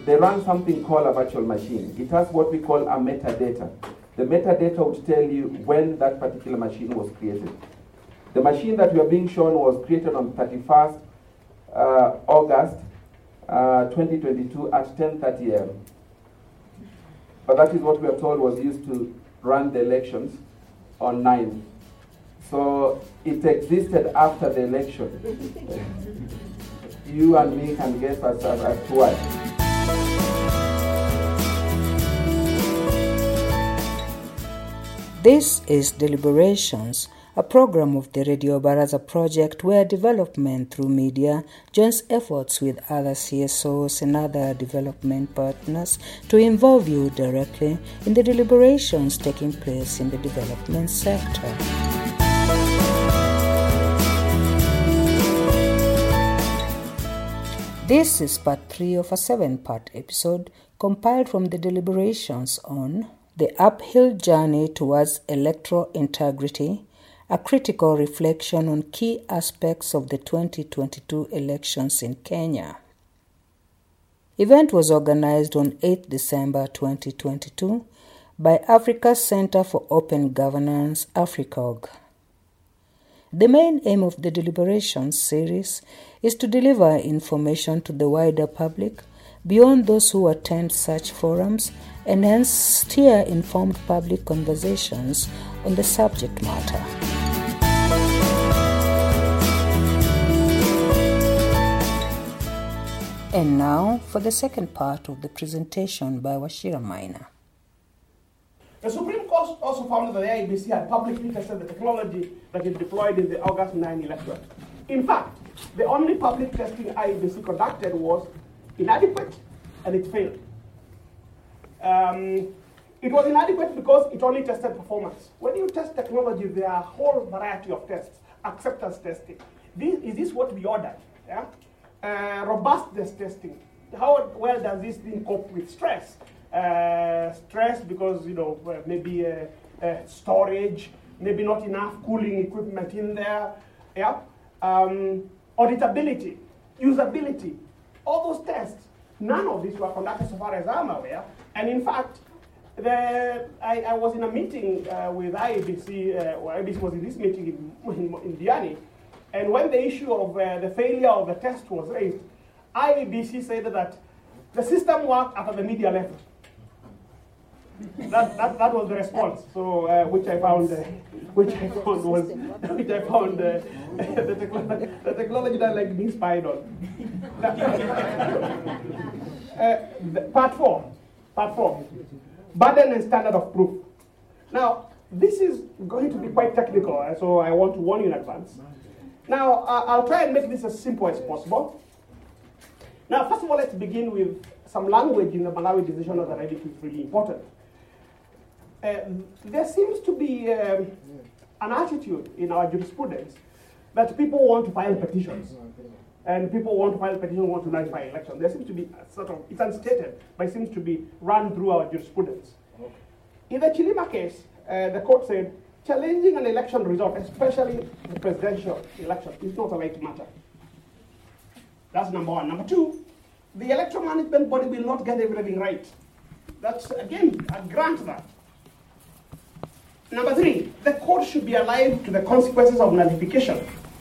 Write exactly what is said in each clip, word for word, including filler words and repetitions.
they run something called a virtual machine. It has what we call a metadata. The metadata would tell you when that particular machine was created. The machine that we are being shown was created on thirty-first uh, August uh, twenty twenty-two at ten thirty a m But that is what we are told was used to run the elections on ninth. So it existed after the election. You and me can guess as, as, as to what. This is Deliberations, a program of the Radio Baraza project where development through media joins efforts with other C S Os and other development partners to involve you directly in the deliberations taking place in the development sector. This is part three of a seven-part episode compiled from the deliberations on the uphill journey towards electoral integrity, a critical reflection on key aspects of the twenty twenty-two elections in Kenya. Event was organized on eighth December twenty twenty-two by Africa's Center for Open Governance, AFRICOG. The main aim of the deliberations series is to deliver information to the wider public beyond those who attend such forums and hence steer informed public conversations on the subject matter. And now for the second part of the presentation by Wachira Maina. The Supreme Court also found that the I E B C had publicly tested the technology that it deployed in the August ninth electorate. In fact, the only public testing I E B C conducted was inadequate and it failed. Um, it was inadequate because it only tested performance. When you test technology, there are a whole variety of tests. Acceptance testing. This, is this what we ordered? Yeah? Uh, robustness testing. How well does this thing cope with stress? Uh, stress because, you know, maybe uh, uh, storage, maybe not enough cooling equipment in there. Yeah. Um, auditability, usability, all those tests. None of these were conducted so far as I'm aware. And in fact, the, I, I was in a meeting uh, with I E B C, uh, or I E B C was in this meeting in, in, in Diani, and when the issue of uh, the failure of the test was raised, I E B C said that the system worked after the media left. That, that, that was the response. So uh, which I found, uh, which I found was, which I found uh, the, technology, the technology that like being spied on. uh, the, part four, part four, burden and standard of proof. Now this is going to be quite technical, uh, so I want to warn you in advance. Now uh, I'll try and make this as simple as possible. Now first of all, let's begin with some language in the Malawi decision that I think is really important. Uh, there seems to be um, an attitude in our jurisprudence that people want to file petitions, and people want to file petitions, want to nullify elections. There seems to be a sort of, it's unstated, but it seems to be run through our jurisprudence. Okay. In the Chilima case, uh, the court said, challenging an election result, especially the presidential election, is not a light matter. That's number one. Number two, the electoral management body will not get everything right. That's, again, I grant that. Number three, the court should be alive to the consequences of nullification.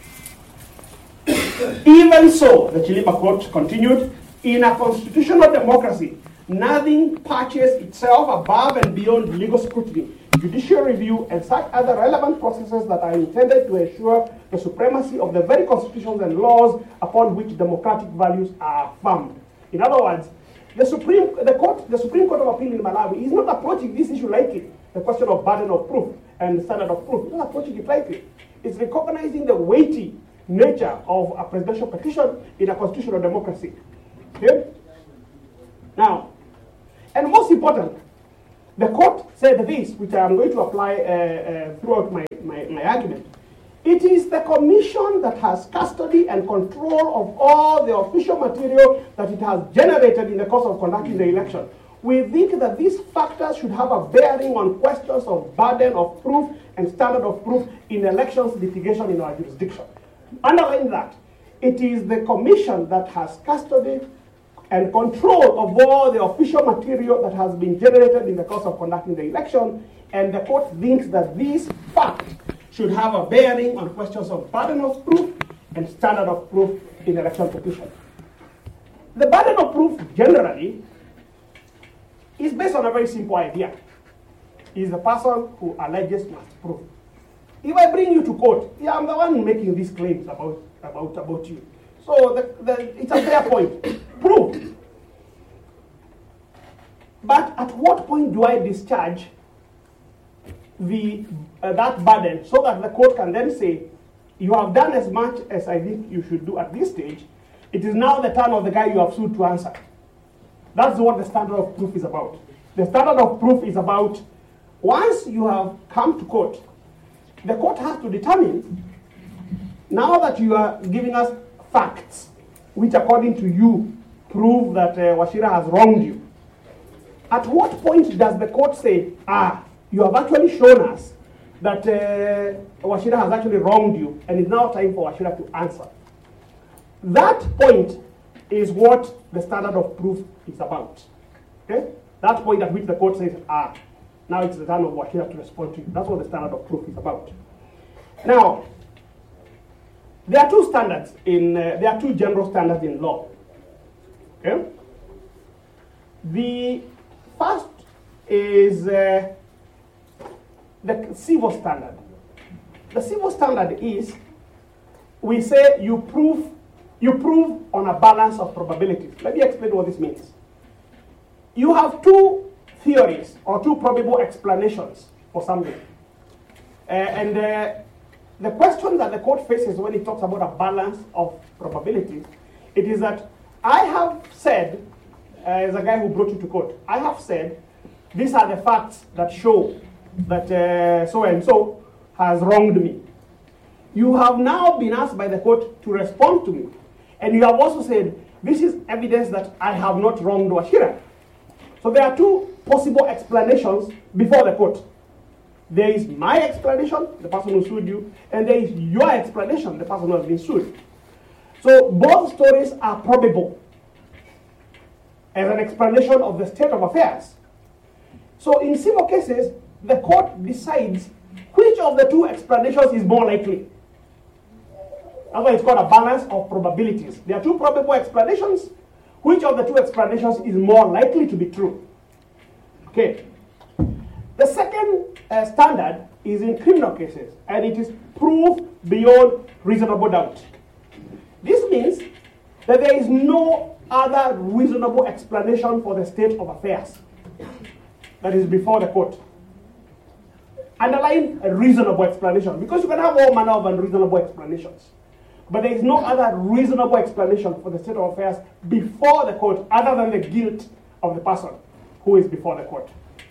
Even so, the Chilima court continued, in a constitutional democracy, nothing perches itself above and beyond legal scrutiny, judicial review, and such other relevant processes that are intended to ensure the supremacy of the very constitutions and laws upon which democratic values are affirmed. In other words, the Supreme, the court, the Supreme Court of Appeal in Malawi is not approaching this issue lightly. The question of burden of proof and standard of proof. It's not approaching it lightly. It's recognizing the weighty nature of a presidential petition in a constitutional democracy. Okay? Now, and most important, the court said this, which I am going to apply uh, uh, throughout my, my, my argument. It is the commission that has custody and control of all the official material that it has generated in the course of conducting the election. We think that these factors should have a bearing on questions of burden of proof and standard of proof in elections litigation in our jurisdiction. Underline that. It is the commission that has custody and control of all the official material that has been generated in the course of conducting the election, and the court thinks that this fact should have a bearing on questions of burden of proof and standard of proof in election petition. The burden of proof generally is based on a very simple idea. Is the person who alleges must prove. If I bring you to court, yeah, I'm the one making these claims about, about, about you. So the, the, it's a fair point. Prove. But at what point do I discharge the, uh, that burden so that the court can then say, you have done as much as I think you should do at this stage. It is now the turn of the guy you have sued to answer. That's what the standard of proof is about. The standard of proof is about once you have come to court, the court has to determine, now that you are giving us facts, which according to you prove that uh, Wachira has wronged you, at what point does the court say, ah, you have actually shown us that uh, Wachira has actually wronged you, and it's now time for Wachira to answer? That point is what the standard of proof is about. Okay? That point at which the court says, ah, now it's the turn of Wachira to respond to you. That's what the standard of proof is about. Now, there are two standards in, uh, there are two general standards in law. Okay? The first is uh, the civil standard. The civil standard is, we say you prove, you prove on a balance of probabilities. Let me explain what this means. You have two theories or two probable explanations for something. Uh, and uh, the question that the court faces when it talks about a balance of probabilities, it is that I have said, uh, as a guy who brought you to court, I have said, these are the facts that show that uh, so-and-so has wronged me. You have now been asked by the court to respond to me. And you have also said, this is evidence that I have not wronged Wachira. So there are two possible explanations before the court. There is my explanation, the person who sued you, and there is your explanation, the person who has been sued. So both stories are probable as an explanation of the state of affairs. So in civil cases, the court decides which of the two explanations is more likely. That's why it's called a balance of probabilities. There are two probable explanations. Which of the two explanations is more likely to be true? Okay. The second uh, standard is in criminal cases, and it is proof beyond reasonable doubt. This means that there is no other reasonable explanation for the state of affairs that is before the court. Underline a reasonable explanation, because you can have all manner of unreasonable explanations. But there is no other reasonable explanation for the state of affairs before the court other than the guilt of the person who is before the court.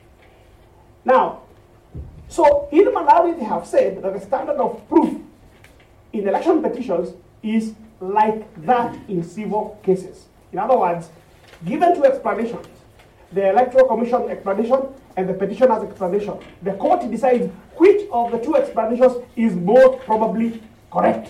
Now, so in Malawi they have said that the standard of proof in election petitions is like that in civil cases. In other words, given two explanations, the Electoral Commission explanation and the petitioner's explanation, the court decides which of the two explanations is most probably correct.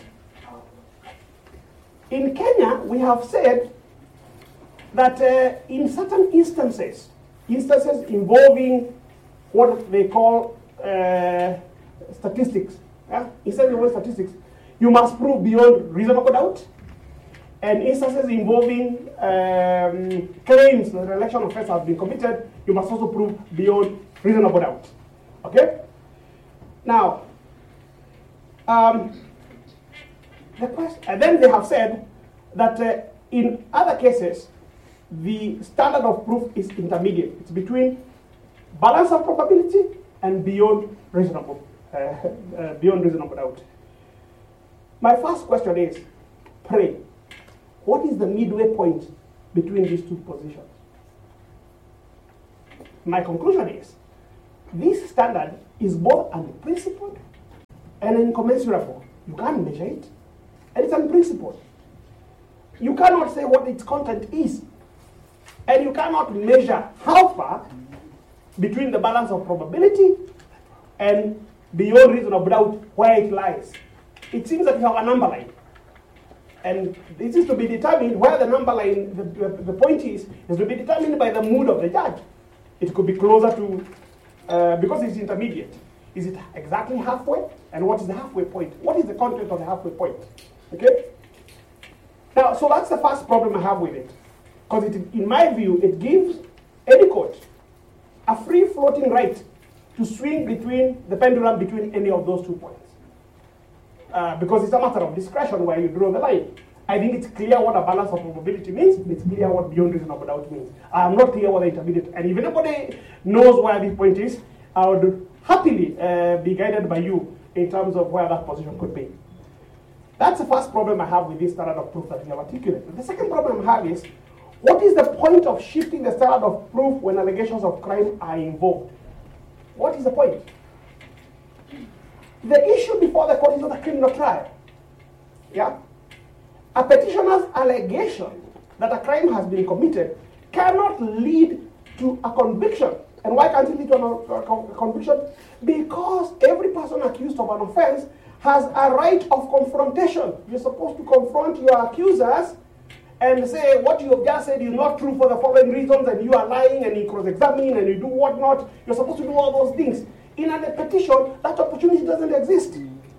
In Kenya, we have said that uh, in certain instances, instances involving what they call uh, statistics, yeah? instances involving statistics, you must prove beyond reasonable doubt. And instances involving um, claims that an election offense has been committed, you must also prove beyond reasonable doubt. Okay? Now, um, The question, and then they have said that uh, in other cases, the standard of proof is intermediate. It's between balance of probability and beyond reasonable, uh, uh, beyond reasonable doubt. My first question is, pray, what is the midway point between these two positions? My conclusion is, this standard is both unprincipled and incommensurable. You can't measure it. And it's unprincipled. You cannot say what its content is. And you cannot measure how far between the balance of probability and beyond reasonable doubt where it lies. It seems that you have a number line. And this is to be determined where the number line, the, the, the point is, is to be determined by the mood of the judge. It could be closer to, uh, because it's intermediate. Is it exactly halfway? And what is the halfway point? What is the content of the halfway point? Okay? Now, so that's the first problem I have with it. Because it, in my view, it gives any court a free-floating right to swing between the pendulum between any of those two points. Uh, because it's a matter of discretion where you draw the line. I think it's clear what a balance of probability means. It's clear what beyond reasonable doubt means. I'm not clear what the intermediate. And if anybody knows where the point is, I would happily uh, be guided by you in terms of where that position could be. That's the first problem I have with this standard of proof that we have articulated. The second problem I have is, what is the point of shifting the standard of proof when allegations of crime are involved? What is the point? The issue before the court is not a criminal trial. Yeah? A petitioner's allegation that a crime has been committed cannot lead to a conviction. And why can't it lead to a, a conviction? Because every person accused of an offense has a right of confrontation. You're supposed to confront your accusers and say what you have just said is not true for the following reasons, and you are lying, and you cross-examine, and you do whatnot. You're supposed to do all those things. In a petition, that opportunity doesn't exist.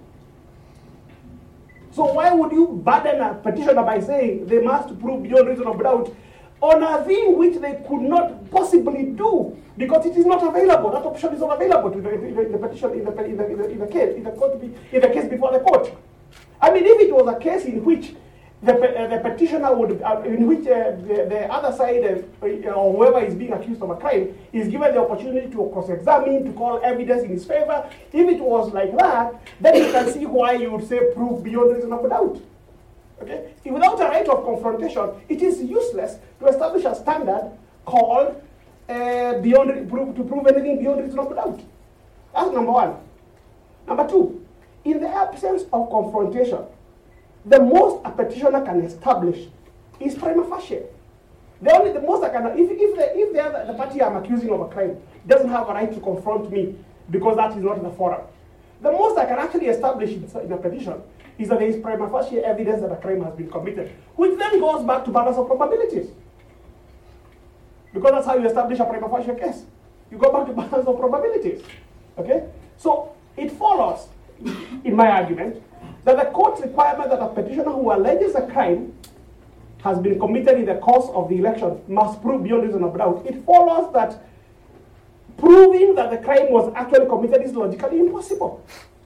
So why would you burden a petitioner by saying they must prove beyond reasonable doubt on a thing which they could not possibly do because it is not available? That option is not available to the, in the, in the petition in the, in the, in the, in the case in the court in the case before the court. I mean, if it was a case in which the, uh, the petitioner would, uh, in which uh, the, the other side uh, or whoever is being accused of a crime is given the opportunity to cross-examine, to call evidence in his favor, if it was like that, then you can see why you would say prove beyond reasonable doubt. Okay? Without a right of confrontation, it is useless to establish a standard called uh, beyond prove, to prove anything beyond reasonable doubt. That's number one. Number two, in the absence of confrontation, the most a petitioner can establish is prima facie. The only the most I can if if the if the, other, the party I'm accusing of a crime doesn't have a right to confront me because that is not the forum, the most I can actually establish in, in a petition is that there is prima facie evidence that a crime has been committed, which then goes back to balance of probabilities. Because that's how you establish a prima facie case. You go back to balance of probabilities. Okay? So it follows, in my argument, that the court's requirement that a petitioner who alleges a crime has been committed in the course of the election must prove beyond reasonable doubt. It follows that proving that the crime was actually committed is logically impossible.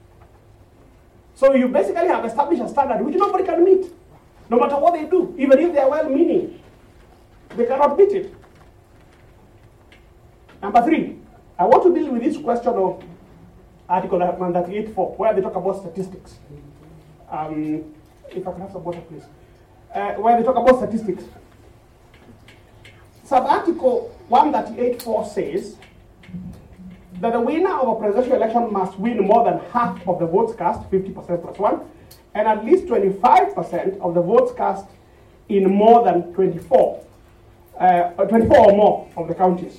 So you basically have established a standard which nobody can meet, no matter what they do, even if they are well-meaning. They cannot meet it. Number three, I want to deal with this question of Article one thirty-eight four, where they talk about statistics. Um, if I can have some water, please. Uh, where they talk about statistics. Sub-Article one thirty-eight four says that the winner of a presidential election must win more than half of the votes cast, fifty percent plus one, and at least twenty-five percent of the votes cast in more than twenty-four, uh, twenty-four or more of the counties.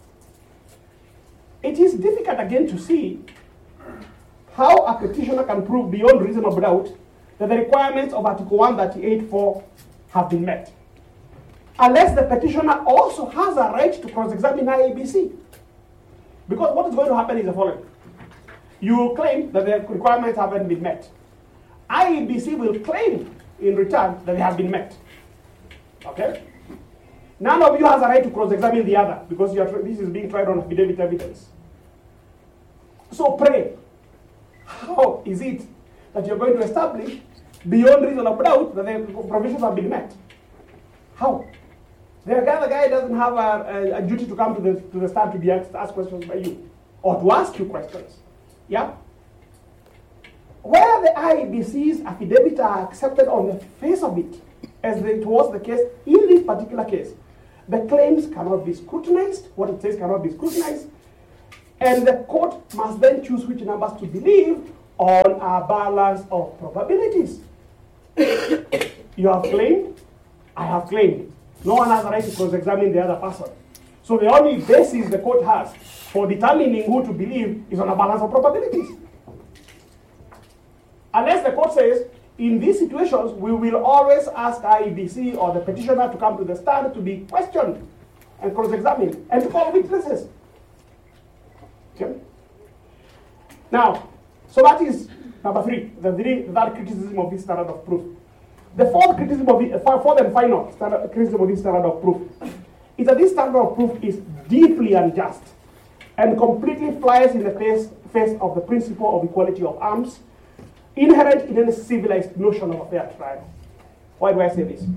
It is difficult again to see how a petitioner can prove beyond reasonable doubt that the requirements of Article one thirty-eight four have been met, unless the petitioner also has a right to cross-examine I E B C. Because what is going to happen is the following. You will claim that the requirements haven't been met. I E B C will claim in return that they have been met. Okay? None of you has a right to cross-examine the other because you are, this is being tried on affidavit evidence. So pray, how is it that you're going to establish beyond reasonable doubt that the provisions have been met? How? The other guy doesn't have a, a, a duty to come to the, to the stand to be asked, ask questions by you or to ask you questions. Yeah? Where the I E B C's affidavit are accepted on the face of it, as it was the case in this particular case, the claims cannot be scrutinized, what it says cannot be scrutinized, and the court must then choose which numbers to believe on a balance of probabilities. You have claimed, I have claimed. No one has a right to cross-examine the other person. So the only basis the court has for determining who to believe is on a balance of probabilities. Unless the court says, in these situations, we will always ask I E B C or the petitioner to come to the stand to be questioned and cross-examined and to call witnesses. Okay? Now, so that is number three, the three, that criticism of this standard of proof. The fourth criticism of the, uh, fourth and final standard, criticism of this standard of proof is that this standard of proof is deeply unjust and completely flies in the face, face of the principle of equality of arms inherent in any civilized notion of a fair trial. Why do I say this?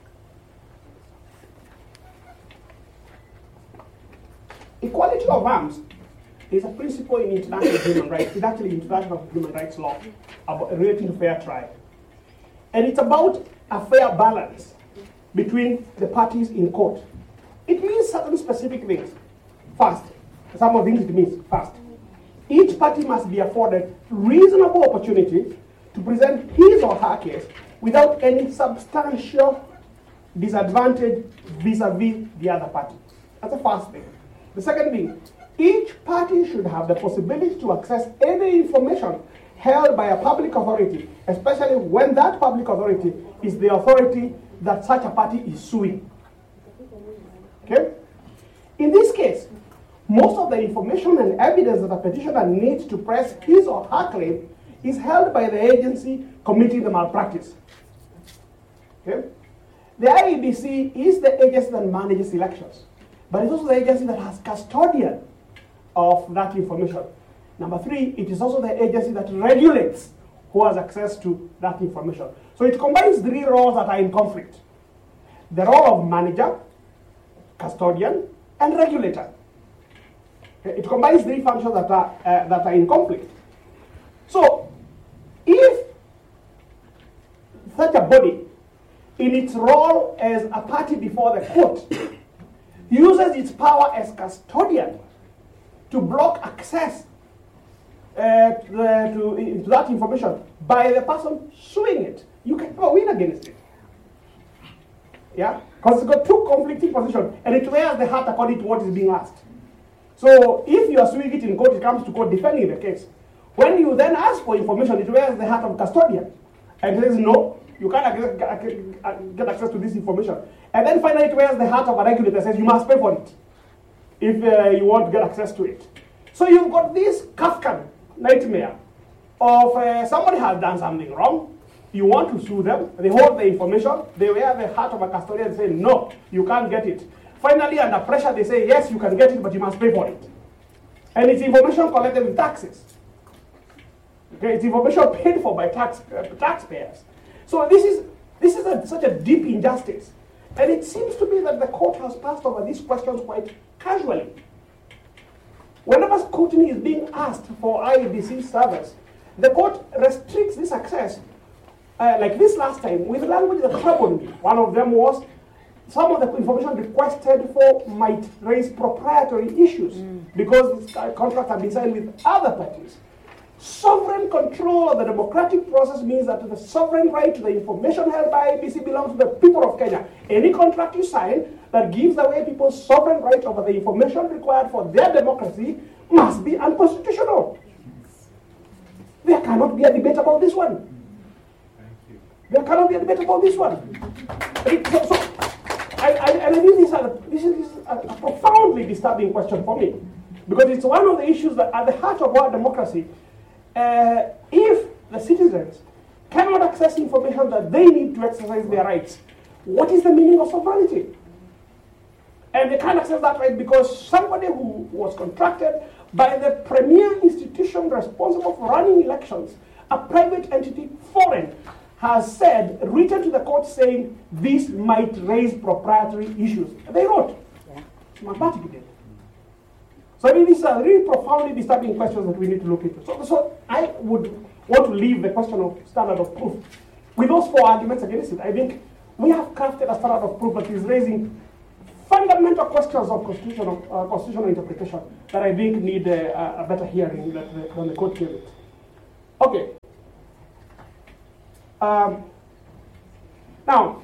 Equality of arms is a principle in international human rights. It's actually international human rights law about, relating to fair trial. And it's about a fair balance between the parties in court. It means certain specific things. First, some of the things it means. First, each party must be afforded reasonable opportunity to present his or her case without any substantial disadvantage vis-a-vis the other party. That's the first thing. The second thing, each party should have the possibility to access any information held by a public authority, especially when that public authority is the authority that such a party is suing. Okay? In this case, most of the information and evidence that a petitioner needs to press his or her claim is held by the agency committing the malpractice. Okay? The I E B C is the agency that manages elections, but it's also the agency that has custodian of that information. Number three, it is also the agency that regulates who has access to that information. So it combines three roles that are in conflict. The role of manager, custodian, and regulator. It combines three functions that are, uh, that are in conflict. So, if such a body, in its role as a party before the court, uses its power as custodian to block access uh, to, the, to, to that information by the person suing it, you can never win against it. Yeah? Because it's got two conflicting positions, and it wears the hat according to what is being asked. So if you are suing it in court, it comes to court defending the case. When you then ask for information, it wears the hat of custodian. And it says, no, you can't get access to this information. And then finally it wears the hat of a regulator, says you must pay for it if uh, you want to get access to it. So you've got this Kafkan nightmare of uh, somebody has done something wrong, you want to sue them, they hold the information, they wear the hat of a custodian and say, no, you can't get it. Finally, under pressure, they say, yes, you can get it, but you must pay for it. And it's information collected with taxes. Okay, it's information paid for by tax, uh, taxpayers. So this is, this is a, such a deep injustice. And it seems to me that the court has passed over these questions quite casually. Whenever scrutiny is being asked for I E B C service, the court restricts this access, uh, like this last time, with language that troubled me. One of them was, some of the information requested for might raise proprietary issues mm. because this contract has been signed with other parties. Sovereign control of the democratic process means that the sovereign right to the information held by I E B C belongs to the people of Kenya. Any contract you sign that gives away people's sovereign right over the information required for their democracy must be unconstitutional. There cannot be a debate about this one. There cannot be a debate about this one. So, so, I, I, and I think this is, a, this is a, a profoundly disturbing question for me, because it's one of the issues that at the heart of our democracy, uh, if the citizens cannot access information that they need to exercise their rights, what is the meaning of sovereignty? And they can't access that right because somebody who was contracted by the premier institution responsible for running elections, a private entity, foreign, has said, written to the court saying this might raise proprietary issues. They wrote. Yeah. My party did. So I mean, these are really profoundly disturbing questions that we need to look into. So, so I would want to leave the question of standard of proof. With those four arguments against it, I think we have crafted a standard of proof that is raising fundamental questions of constitutional, uh, constitutional interpretation that I think need uh, a better hearing than the, than the court gave it. Okay. Um, now,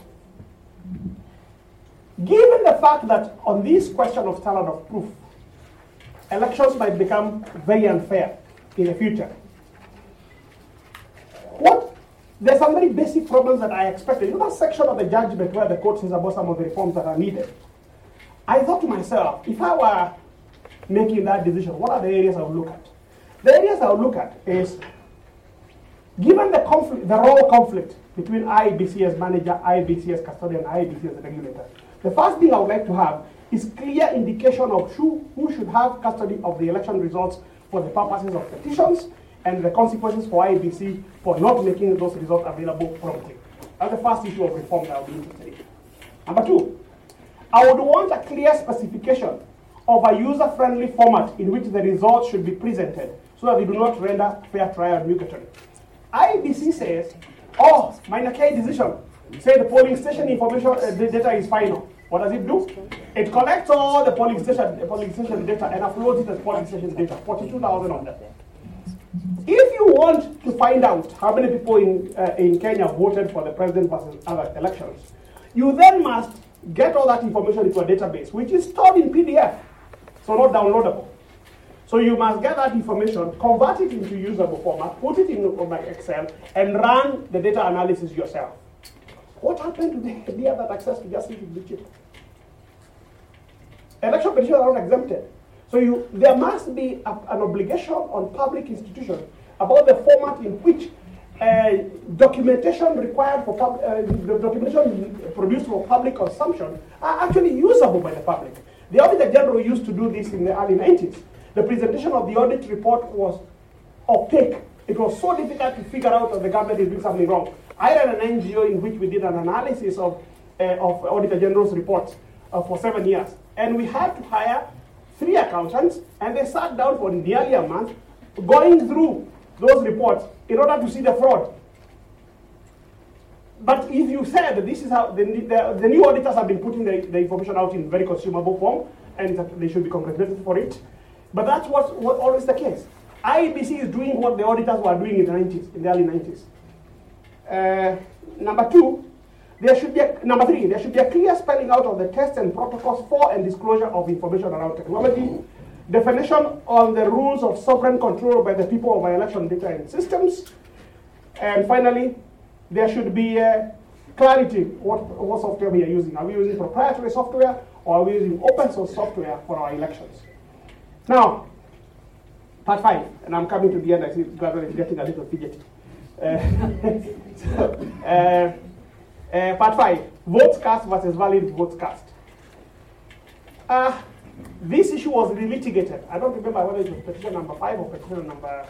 given the fact that on this question of standard of proof, elections might become very unfair in the future, what there's some very basic problems that I expected. In that section of the judgment where the court says about some of the reforms that are needed, I thought to myself, if I were making that decision, what are the areas I would look at? The areas I would look at is, given the conflict, the role conflict between I E B C as manager, I E B C as custodian, I E B C as regulator, the first thing I would like to have is clear indication of who, who should have custody of the election results for the purposes of petitions and the consequences for I E B C for not making those results available promptly. That's the first issue of reform that I would be interested in. Number two, I would want a clear specification of a user-friendly format in which the results should be presented so that they do not render fair trial nugatory. I E B C says, oh, minor K decision. Say the polling station information uh, the data is final. What does it do? It collects all the polling station, the polling station data and uploads it as polling station data, forty-two thousand of them. If you want to find out how many people in, uh, in Kenya voted for the president versus other elections, you then must get all that information into a database, which is stored in P D F, so not downloadable. So you must get that information, convert it into usable format, put it in like Excel, and run the data analysis yourself. What happened to the idea that access to justice is cheap? Election petitions are not exempted. So you, there must be a, an obligation on public institutions about the format in which uh, documentation required for pub, uh, the documentation produced for public consumption are actually usable by the public. The Auditor General used to do this in the early nineties. The presentation of the audit report was opaque. It was so difficult to figure out that the government is doing something wrong. I ran an N G O in which we did an analysis of, uh, of Auditor General's reports uh, for seven years. And we had to hire three accountants, and they sat down for nearly a month going through those reports in order to see the fraud. But if you said that this is how the, the, the new auditors have been putting the, the information out in very consumable form, and that they should be congratulated for it. But that's what, what always the case. I E B C is doing what the auditors were doing in the nineties, in the early nineties. Uh, number two, there should be a, number three, there should be a clear spelling out of the tests and protocols for and disclosure of information around technology, definition on the rules of sovereign control by the people over election data and systems, and finally, there should be uh, clarity what, what software we are using. Are we using proprietary software or are we using open source software for our elections? Now, part five, and I'm coming to the end. I see Gabriel is getting a little fidgety. Uh, so, uh, uh, part five, votes cast versus valid votes cast. Uh, this issue was relitigated. I don't remember whether it was petition number five or petition number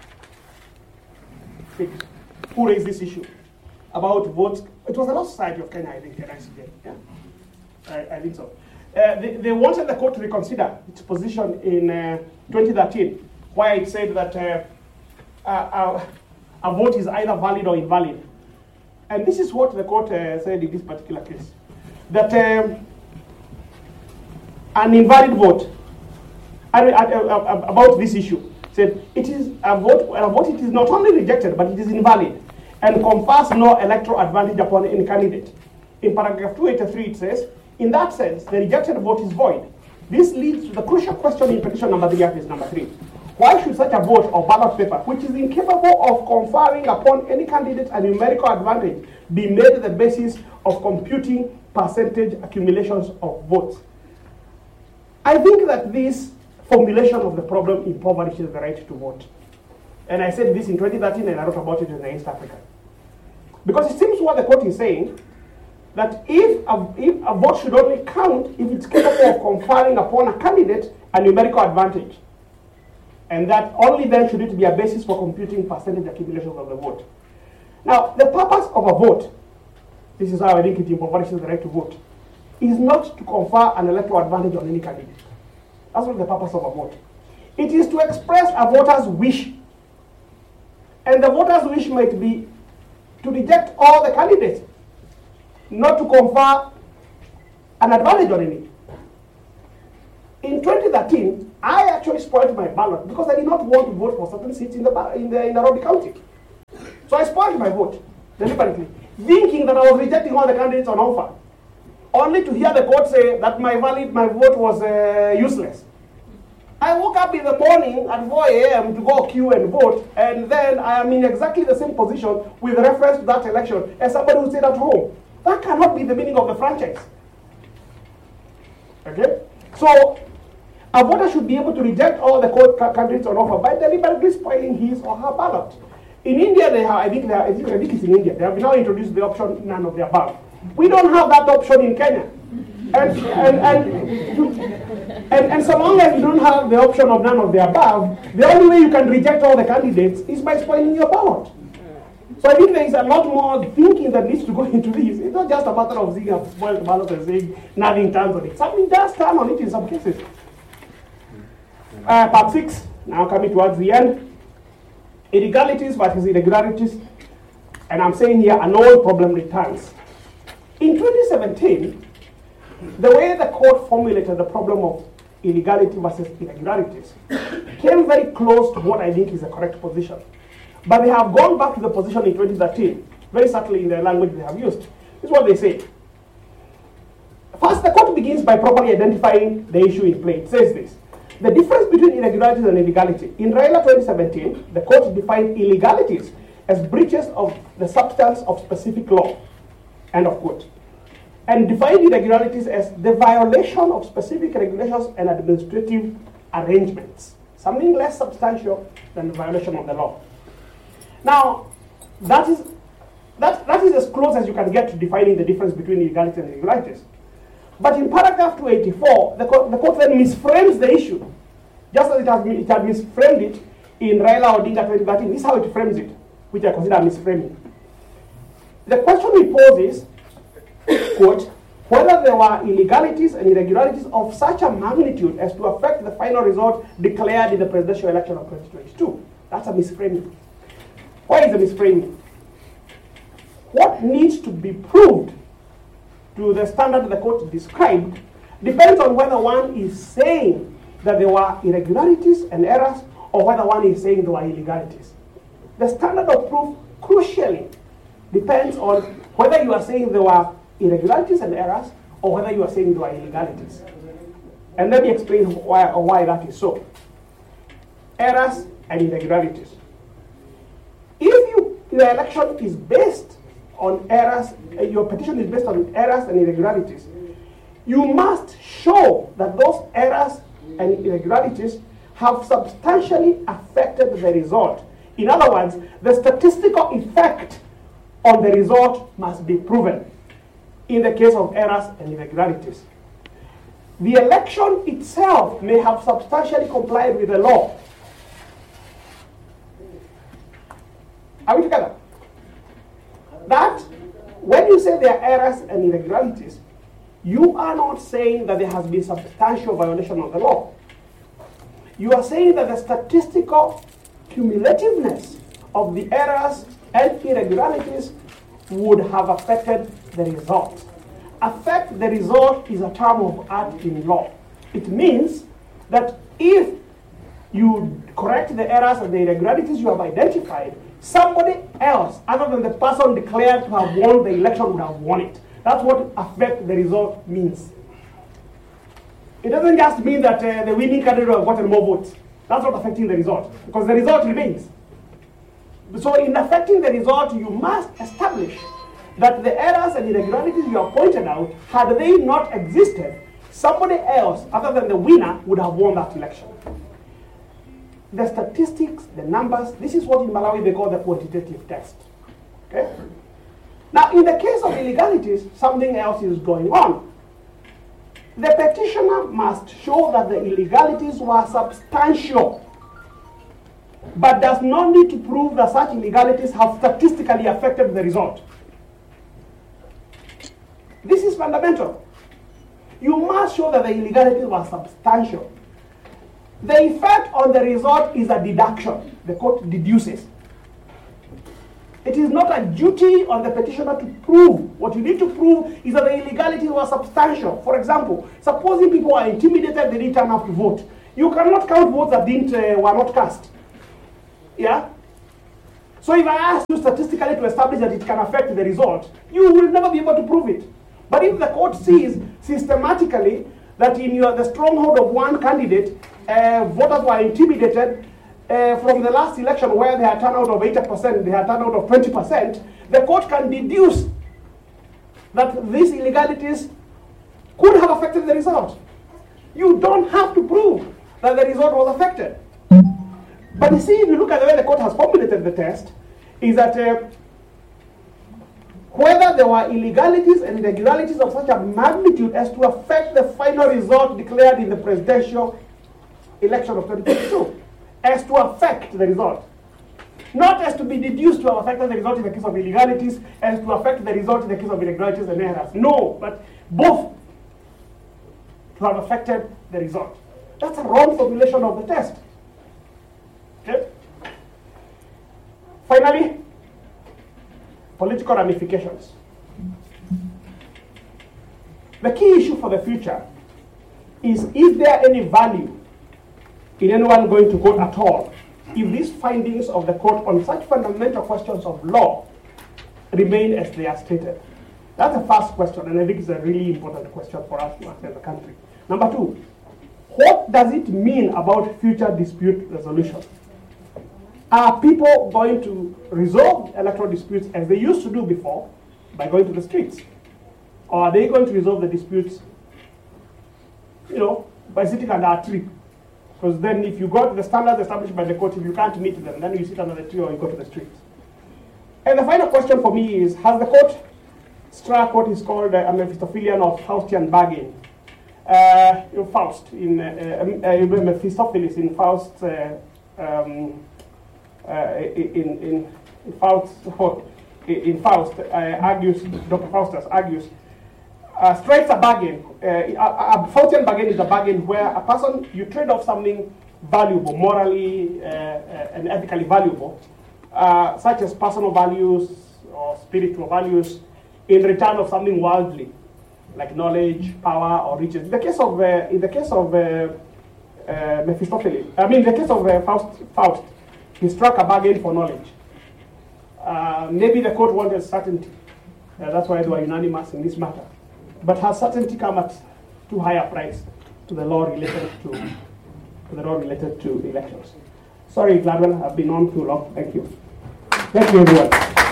six. Who raised this issue about votes? It was the Law Society of Kenya, I think, N I C J. Yeah, I, I think so. Uh, they, they wanted the court to reconsider its position in uh, twenty thirteen, where it said that uh, uh, a vote is either valid or invalid. And this is what the court uh, said in this particular case, that um, an invalid vote, uh, uh, about this issue, said it is a vote, a vote it is not only rejected, but it is invalid and confers no electoral advantage upon any candidate. In paragraph two eighty-three, it says, in that sense, the rejected vote is void. This leads to the crucial question in petition number three, is number three. Why should such a vote or ballot paper, which is incapable of conferring upon any candidate a numerical advantage, be made the basis of computing percentage accumulations of votes? I think that this formulation of the problem impoverishes the right to vote. And I said this in twenty thirteen, and I wrote about it in the East African. Because it seems what the court is saying, that if a, if a vote should only count if it's capable of conferring upon a candidate a numerical advantage. And that only then should it be a basis for computing percentage accumulations of the vote. Now, the purpose of a vote, this is how I think it impoverishes the right to vote, is not to confer an electoral advantage on any candidate. That's not the purpose of a vote. It is to express a voter's wish. And the voter's wish might be to reject all the candidates, not to confer an advantage on any. In twenty thirteen, I actually spoiled my ballot because I did not want to vote for certain seats in the in the in Nairobi County. So I spoiled my vote deliberately, thinking that I was rejecting all the candidates on offer, only to hear the court say that my valid my vote was uh, useless. I woke up in the morning at four a m to go queue and vote, and then I am in exactly the same position with reference to that election as somebody who stayed at home. That cannot be the meaning of the franchise. Okay? So, a voter should be able to reject all the court candidates on offer by deliberately spoiling his or her ballot. In India, they have, I think, they have, I think it's in India, they have now introduced the option none of the above. We don't have that option in Kenya. And, and, and, and, and so long as you don't have the option of none of the above, the only way you can reject all the candidates is by spoiling your ballot. So I think there is a lot more thinking that needs to go into this. It's not just a matter of seeing a spoiled ballot and saying nothing turns on it. Something does turn on it in some cases. Uh, part six, now coming towards the end. Illegalities versus irregularities. And I'm saying here an old problem returns. In twenty seventeen, the way the court formulated the problem of illegality versus irregularities came very close to what I think is the correct position. But they have gone back to the position in twenty thirteen, very subtly in the language they have used. This is what they say. First, the court begins by properly identifying the issue in play. It says this: the difference between irregularities and illegality. In Raila twenty seventeen, the court defined illegalities as breaches of the substance of specific law. End of quote. And defined irregularities as the violation of specific regulations and administrative arrangements. Something less substantial than the violation of the law. Now, that is, that, that is as close as you can get to defining the difference between illegality and irregularities. But in paragraph two eighty-four, the court, the court then misframes the issue. Just as it has, it had misframed it in Raila Odinga twenty thirteen, this is how it frames it, which I consider misframing. The question we pose is, quote, whether there were illegalities and irregularities of such a magnitude as to affect the final result declared in the presidential election of twenty twenty-two. That's a misframing. Why is a misframing? What needs to be proved to the standard the court described depends on whether one is saying that there were irregularities and errors or whether one is saying there were illegalities. The standard of proof crucially depends on whether you are saying there were irregularities and errors or whether you are saying there were illegalities. And let me explain why, or why that is so. Errors and irregularities. If you, your election is based on errors, uh, your petition is based on errors and irregularities, you must show that those errors and irregularities have substantially affected the result. In other words, the statistical effect on the result must be proven in the case of errors and irregularities. The election itself may have substantially complied with the law. Are we together? That when you say there are errors and irregularities, you are not saying that there has been substantial violation of the law. You are saying that the statistical cumulativeness of the errors and irregularities would have affected the result. Affect the result is a term of art in law. It means that if you correct the errors and the irregularities you have identified, somebody else other than the person declared to have won the election would have won it. That's what affect the result means. It doesn't just mean that uh, the winning candidate has gotten more votes. That's not affecting the result, because the result remains. So in affecting the result, you must establish that the errors and irregularities you have pointed out, had they not existed, somebody else other than the winner would have won that election. The statistics, the numbers, this is what in Malawi they call the quantitative test. Okay? Now, in the case of illegalities, something else is going on. The petitioner must show that the illegalities were substantial, but does not need to prove that such illegalities have statistically affected the result. This is fundamental. You must show that the illegalities were substantial. The effect on the result is a deduction. The court deduces. It is not a duty on the petitioner to prove. What you need to prove is that the illegalities were substantial. For example, supposing people are intimidated, they didn't turn up to vote. You cannot count votes that didn't uh, were not cast. Yeah? So if I ask you statistically to establish that it can affect the result, you will never be able to prove it. But if the court sees systematically that in your, the stronghold of one candidate, uh, voters were intimidated uh, from the last election where they had turnout of eighty percent, they had turnout of twenty percent, the court can deduce that these illegalities could have affected the result. You don't have to prove that the result was affected. But you see, if you look at the way the court has formulated the test, is that uh, whether there were illegalities and irregularities of such a magnitude as to affect the final result declared in the presidential election of twenty twenty-two, as to affect the result. Not as to be deduced to have affected the result in the case of illegalities, as to affect the result in the case of irregularities and errors. No, but both to have affected the result. That's a wrong formulation of the test. Okay? Finally, political ramifications. The key issue for the future is, is there any value in anyone going to court at all if these findings of the court on such fundamental questions of law remain as they are stated? That's the first question, and I think it's a really important question for us to ask as a country. Number two, what does it mean about future dispute resolution? Are people going to resolve electoral disputes as they used to do before by going to the streets? Or are they going to resolve the disputes, you know, by sitting under a tree? Because then if you go to the standards established by the court, if you can't meet them, then you sit under the tree or you go to the streets. And the final question for me is, has the court struck what is called a Mephistophelian or Faustian bargain? Uh, Faust, in uh, uh, Mephistopheles in Faust, uh, um, uh, in, in, in Faust, in Faust uh, argues, Doctor Faustus argues, uh, strikes a bargain. Uh, a, a Faustian bargain is a bargain where a person, you trade off something valuable, morally uh, uh, and ethically valuable, uh, such as personal values or spiritual values, in return of something worldly, like knowledge, power, or riches. In the case of, uh, in the case of uh, uh, Mephistopheles, I mean, in the case of uh, Faust, Faust, he struck a bargain for knowledge. Uh, maybe the court wanted certainty. Uh, that's why they were unanimous in this matter. But has certainty come at too high a price to the law related to, to the law related to elections? Sorry, Gladwell, I've been on too long. Thank you. Thank you, everyone.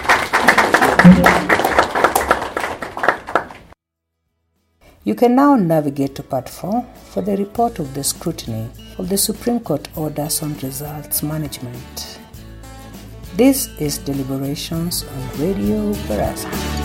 You can now navigate to Part four for the report of the scrutiny of the Supreme Court orders on results management. This is Deliberations on Radio Veracity.